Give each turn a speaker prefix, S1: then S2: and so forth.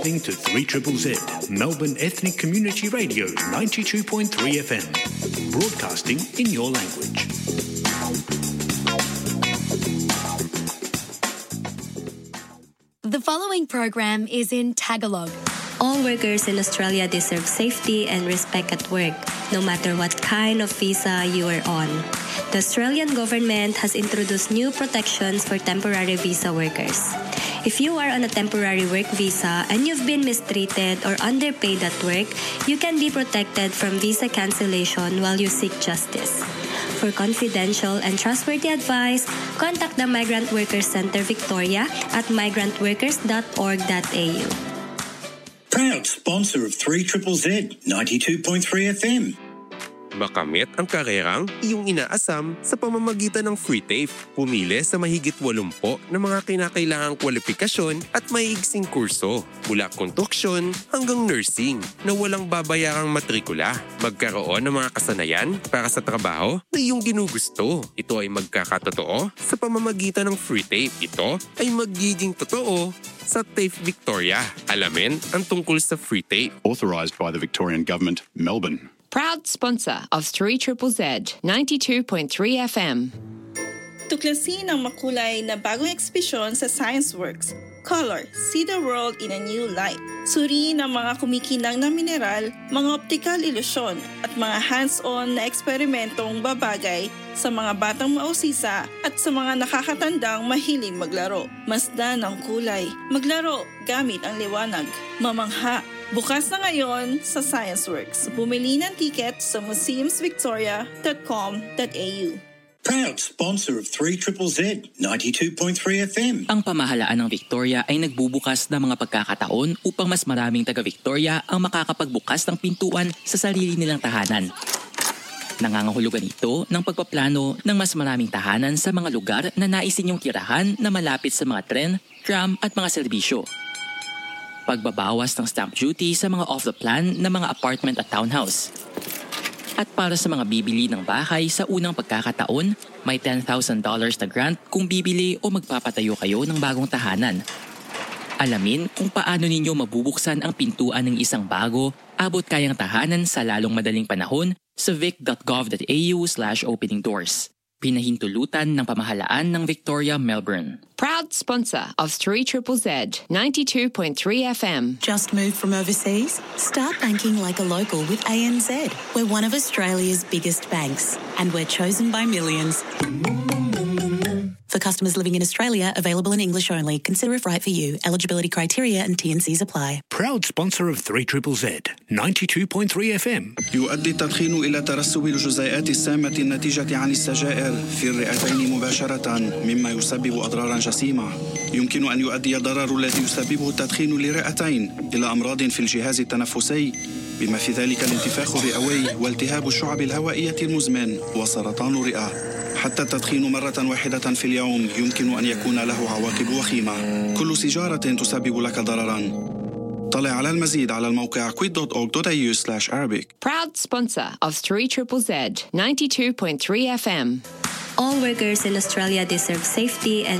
S1: listening to 3ZZZ, Melbourne Ethnic Community Radio 92.3 FM, broadcasting in your language.
S2: The following program is in Tagalog.
S3: All workers in Australia deserve safety and respect at work, no matter what kind of visa you are on. The Australian government has introduced new protections for temporary visa workers. If you are on a temporary work visa and you've been mistreated or underpaid at work, you can be protected from visa cancellation while you seek justice. For confidential and trustworthy advice, contact the Migrant Workers Centre Victoria at migrantworkers.org.au.
S4: Proud sponsor of 3ZZZ 92.3 FM.
S5: Makamit ang karerang iyong inaasam sa pamamagitan ng free TAFE. Pumili sa mahigit 80 na mga kinakailangang kwalifikasyon at maiigsing kurso mula konstruksyon hanggang nursing na walang babayarang matrikula. Magkaroon ng mga kasanayan para sa trabaho na iyong ginugusto. Ito ay magkakatotoo sa pamamagitan ng free TAFE. Ito ay magiging totoo sa TAFE Victoria. Alamin ang tungkol sa free TAFE.
S6: Authorised by the Victorian Government, Melbourne.
S7: Proud sponsor of 3ZZZ 92.3 FM.
S8: Tuklasin ang makulay na bagong ekspedisyon sa ScienceWorks. Color, see the world in a new light. Suriin ang mga kumikinang na mineral, mga optical ilusyon, at mga hands-on na eksperimentong babagay sa mga batang mausisa at sa mga nakakatandang mahiling maglaro. Masdan ang kulay. Maglaro gamit ang liwanag. Mamangha. Bukas na ngayon sa ScienceWorks. Bumili ng ticket sa museumsvictoria.com.au.
S4: Proud sponsor of 3ZZZ 92.3 FM.
S9: Ang pamahalaan ng Victoria ay nagbubukas ng mga pagkakataon upang mas maraming taga-Victoria ang makakapagbukas ng pintuan sa sarili nilang tahanan. Nangangahulugan ito ng pagpaplano ng mas maraming tahanan sa mga lugar na nais ninyong tirahan na malapit sa mga tren, tram at mga serbisyo. Pagbabawas ng stamp duty sa mga off-the-plan na mga apartment at townhouse. At para sa mga bibili ng bahay sa unang pagkakataon, may $10,000 na grant kung bibili o magpapatayo kayo ng bagong tahanan. Alamin kung paano ninyo mabubuksan ang pintuan ng isang bago, abot kayang tahanan sa lalong madaling panahon sa vic.gov.au/opening doors. Pinahintulutan ng pamahalaan ng Victoria, Melbourne.
S7: Proud sponsor of 3ZZZ 92.3 FM.
S10: Just moved from overseas? Start banking like a local with ANZ. We're one of Australia's biggest banks, and we're chosen by millions. For customers living in Australia, available in English only. Consider if right for you. Eligibility criteria and T&Cs apply.
S1: Proud sponsor of 3ZZZ 92.3 FM.
S11: يؤدي التدخين إلى ترسب الجزيئات السامة الناتجة عن السجائر في الرئتين مباشرة، مما يسبب أضرارا جسيمة. يمكن أن يؤدي الضرر الذي يسببه التدخين للرئتين إلى أمراض في الجهاز التنفسي، بما في ذلك الانتفاخ الرئوي والتهاب الشعب الهوائية المزمن وسرطان الرئة. حتى التدخين مرة واحدة في اليوم يمكن أن يكون له عواقب وخيمة. كل سيجارة تسبب لك ضررا. طلع على المزيد على الموقع quit.org.au/Arabic.
S7: Proud sponsor of 3ZZZ 92.3 FM.
S3: All workers in Australia deserve safety and